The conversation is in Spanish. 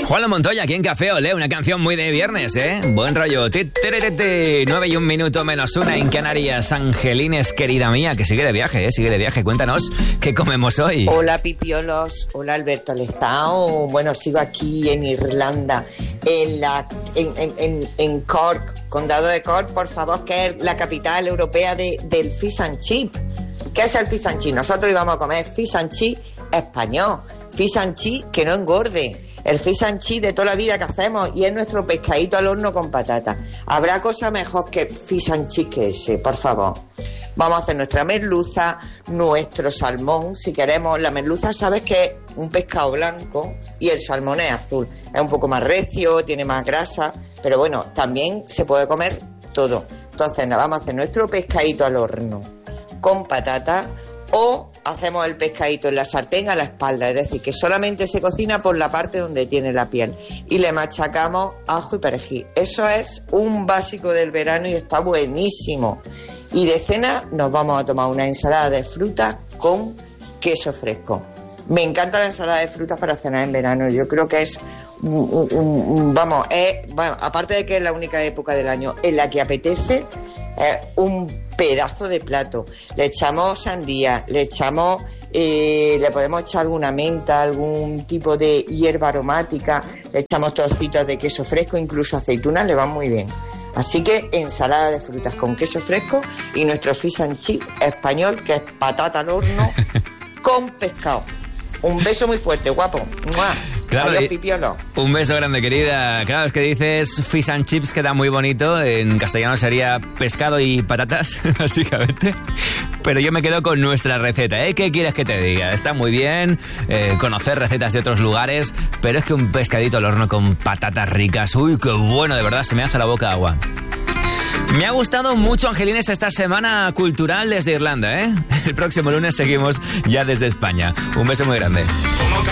Juan Montoya, aquí en Café Olé, una canción muy de viernes, ¿eh? Buen rollo. 9 y 1 minuto menos 1 en Canarias. Angelines, querida mía, que sigue de viaje, ¿eh? Sigue de viaje. Cuéntanos, ¿qué comemos hoy? Hola, pipiolos. Hola, Alberto Lezao. Bueno, sigo aquí en Irlanda, en Cork, condado de Cork, por favor, que es la capital europea del fish and chip. ¿Qué es el fish and chip? Nosotros íbamos a comer fish and chip español. Fish and chip que no engorde. El fish and chip de toda la vida que hacemos, y es nuestro pescadito al horno con patata. ¿Habrá cosa mejor que fish and chip que ese? Por favor. Vamos a hacer nuestra merluza, nuestro salmón, si queremos. La merluza, sabes que es un pescado blanco y el salmón es azul. Es un poco más recio, tiene más grasa, pero bueno, también se puede comer todo. Entonces, vamos a hacer nuestro pescadito al horno con patata, o hacemos el pescadito en la sartén a la espalda, es decir, que solamente se cocina por la parte donde tiene la piel, y le machacamos ajo y perejil. Eso es un básico del verano y está buenísimo. Y de cena nos vamos a tomar una ensalada de frutas con queso fresco. Me encanta la ensalada de frutas para cenar en verano. Yo creo que es bueno, aparte de que es la única época del año en la que apetece, es un pedazo de plato. Le echamos sandía, le podemos echar alguna menta, algún tipo de hierba aromática, le echamos trocitos de queso fresco, incluso aceitunas, le van muy bien. Así que ensalada de frutas con queso fresco y nuestro fish and chip español, que es patata al horno con pescado. Un beso muy fuerte, guapo. ¡Mua! Claro, adiós, pipiolo. Un beso grande, querida. Claro, es que dices fish and chips, queda muy bonito. En castellano sería pescado y patatas, básicamente. Pero yo me quedo con nuestra receta, ¿eh? ¿Qué quieres que te diga? Está muy bien conocer recetas de otros lugares, pero es que un pescadito al horno con patatas ricas, uy, qué bueno, de verdad, se me hace la boca agua. Me ha gustado mucho, Angelines, esta semana cultural desde Irlanda, ¿eh? El próximo lunes seguimos ya desde España. Un beso muy grande.